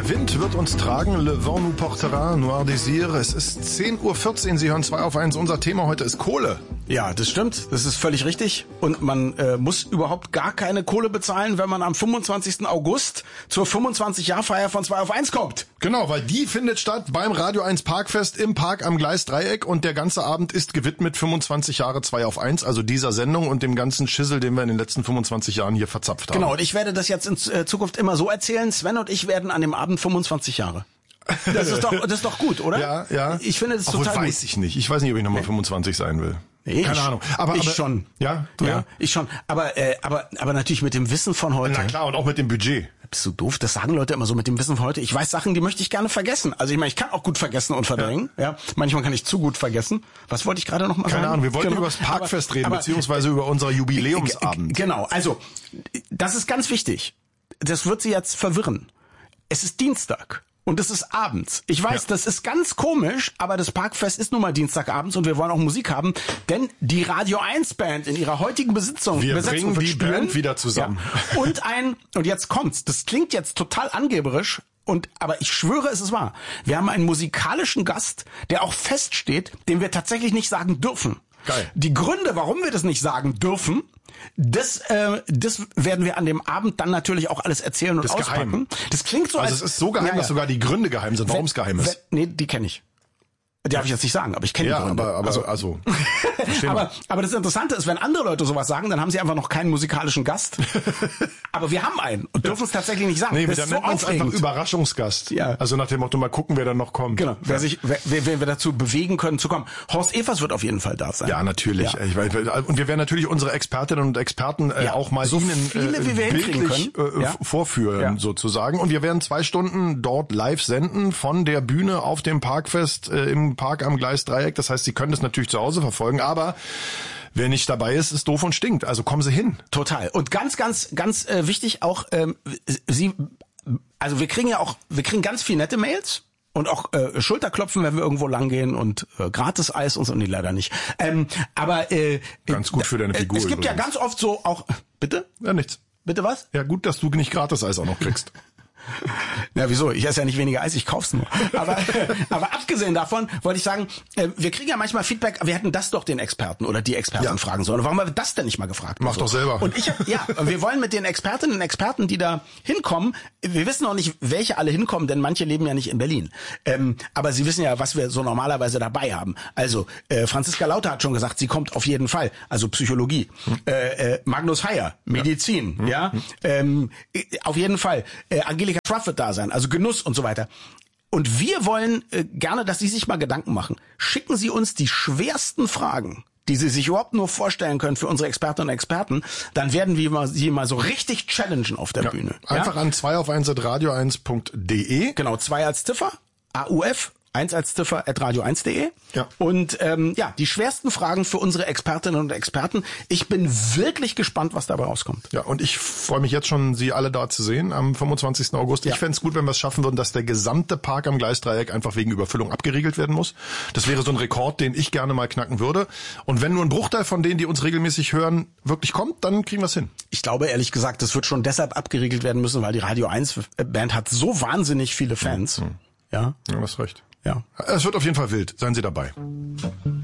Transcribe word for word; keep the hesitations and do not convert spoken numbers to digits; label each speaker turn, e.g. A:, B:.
A: Der Wind wird uns tragen, le vent nous portera, noir désir. Es ist zehn Uhr vierzehn, Sie hören zwei auf eins. Unser Thema heute ist Kohle.
B: Ja, das stimmt, das ist völlig richtig. Und man äh, muss überhaupt gar keine Kohle bezahlen, wenn man am fünfundzwanzigsten August zur fünfundzwanzig-Jahr-Feier von zwei auf eins kommt.
A: Genau, weil die findet statt beim Radio eins Parkfest im Park am Gleisdreieck und der ganze Abend ist gewidmet fünfundzwanzig Jahre zwei auf eins, also dieser Sendung und dem ganzen Schissel, den wir in den letzten fünfundzwanzig Jahren hier verzapft haben.
B: Genau, und ich werde das jetzt in äh, Zukunft immer so erzählen. Sven und ich werden an dem Abend fünfundzwanzig Jahre. Das ist doch, das ist doch gut, oder?
A: Ja, ja.
B: Ich finde das
A: Obwohl,
B: total gut.
A: weiß ich nicht. Ich weiß nicht, ob ich nochmal nee. fünfundzwanzig sein will.
B: Ich,
A: Keine Ahnung. Aber,
B: ich
A: aber,
B: schon.
A: Ja, du
B: ja,
A: ja?
B: Ich schon. Aber, äh, aber, aber natürlich mit dem Wissen von heute.
A: Na klar, und auch mit dem Budget.
B: Bist du doof? Das sagen Leute immer so mit dem Wissen von heute. Ich weiß Sachen, die möchte ich gerne vergessen. Also ich meine, ich kann auch gut vergessen und verdrängen. Ja. ja. Manchmal kann ich zu gut vergessen. Was wollte ich gerade noch mal sagen?
A: Keine Ahnung. Wir wollten
B: genau.
A: über das Parkfest
B: aber,
A: reden,
B: aber,
A: beziehungsweise über unser Jubiläumsabend.
B: Genau. Also, das ist ganz wichtig. Das wird Sie jetzt verwirren. Es ist Dienstag. Und es ist abends. Ich weiß, ja. das ist ganz komisch, aber das Parkfest ist nun mal Dienstagabends und wir wollen auch Musik haben, denn die Radio eins Band in ihrer heutigen Besitzung,
A: wir
B: Besetzung
A: bringen die
B: spielen,
A: Band wieder zusammen.
B: Ja. Und ein, und jetzt kommt's, das klingt jetzt total angeberisch, und, aber ich schwöre, es ist wahr. Wir haben einen musikalischen Gast, der auch feststeht, den wir tatsächlich nicht sagen dürfen.
A: Geil.
B: Die Gründe, warum wir das nicht sagen dürfen, das, äh, das werden wir an dem Abend dann natürlich auch alles erzählen und
A: das
B: auspacken.
A: Geheim.
B: Das klingt so,
A: also
B: als...
A: es ist so geheim, ja, ja. dass sogar die Gründe geheim sind, warum es geheim ist.
B: Wenn, nee, die kenne ich. Die darf ich jetzt nicht sagen, aber ich kenne
A: ja,
B: die Gründe.
A: aber, aber, also, also
B: aber, aber das Interessante ist, wenn andere Leute sowas sagen, dann haben sie einfach noch keinen musikalischen Gast. Aber wir haben einen und dürfen es tatsächlich nicht sagen.
A: Nee,
B: das
A: dann
B: ist so
A: nennt man es einfach Überraschungsgast.
B: Ja.
A: Also nach dem Motto, mal gucken, wer dann noch kommt.
B: Genau, wer
A: ja.
B: sich, wer, wer wir dazu bewegen können zu kommen. Horst Evers wird auf jeden Fall da sein.
A: Ja, natürlich. Ja. Ich weiß, und wir werden natürlich unsere Expertinnen und Experten äh, ja. auch mal
B: so
A: Ihnen
B: viele,
A: äh,
B: wie wir
A: bildlich
B: können.
A: Äh,
B: ja.
A: vorführen ja. sozusagen. Und wir werden zwei Stunden dort live senden von der Bühne auf dem Parkfest äh, im Park am Gleisdreieck. Das heißt, Sie können das natürlich zu Hause verfolgen, aber wer nicht dabei ist, ist doof und stinkt. Also kommen Sie hin.
B: Total. Und ganz, ganz, ganz äh, wichtig auch, ähm, Sie, also wir kriegen ja auch, wir kriegen ganz viel nette Mails. Und auch äh, Schulterklopfen, wenn wir irgendwo langgehen und äh, Gratis-Eis und so, nee, leider nicht. Ähm, aber äh,
A: ganz gut für deine Figur.
B: Äh, es gibt
A: übrigens.
B: ja ganz oft so auch, bitte?
A: Ja, nichts.
B: Bitte was?
A: Ja, gut, dass du nicht Gratis-Eis auch noch kriegst.
B: Ja, wieso? Ich esse ja nicht weniger Eis, ich kauf's nur. Aber, aber abgesehen davon wollte ich sagen, wir kriegen ja manchmal Feedback, wir hätten das doch den Experten oder die Experten ja. fragen sollen. Warum haben wir das denn nicht mal gefragt?
A: Mach
B: so?
A: doch selber.
B: Und ich hab, ja, wir wollen mit den Expertinnen und Experten, die da hinkommen, wir wissen noch nicht, welche alle hinkommen, denn manche leben ja nicht in Berlin. Ähm, aber sie wissen ja, was wir so normalerweise dabei haben. Also, äh, Franziska Lauter hat schon gesagt, sie kommt auf jeden Fall. Also Psychologie. Hm. Äh, äh, Magnus Heyer, Medizin, hm. ja. Hm. Ähm, auf jeden Fall. Äh, Angelika Truff wird da sein, also Genuss und so weiter. Und wir wollen äh, gerne, dass Sie sich mal Gedanken machen. Schicken Sie uns die schwersten Fragen, die Sie sich überhaupt nur vorstellen können für unsere Expertinnen und Experten. Dann werden wir mal, Sie mal so richtig challengen auf der
A: ja,
B: Bühne.
A: Einfach ja? an zwei auf eins at radio eins punkt de.
B: Genau, zwei als Ziffer, A U F, eins als Ziffer at radio eins punkt de.
A: Ja.
B: Und ähm, ja, die schwersten Fragen für unsere Expertinnen und Experten. Ich bin wirklich gespannt, was dabei rauskommt.
A: Ja, und ich freue mich jetzt schon, Sie alle da zu sehen am fünfundzwanzigsten August. Ja. Ich fände es gut, wenn wir es schaffen würden, dass der gesamte Park am Gleisdreieck einfach wegen Überfüllung abgeriegelt werden muss. Das wäre so ein Rekord, den ich gerne mal knacken würde. Und wenn nur ein Bruchteil von denen, die uns regelmäßig hören, wirklich kommt, dann kriegen wir es hin.
B: Ich glaube, ehrlich gesagt, das wird schon deshalb abgeriegelt werden müssen, weil die Radio eins Band hat so wahnsinnig viele Fans.
A: Mhm.
B: Ja,
A: ja, hast recht.
B: Ja.
A: Es wird auf jeden Fall wild. Seien Sie dabei.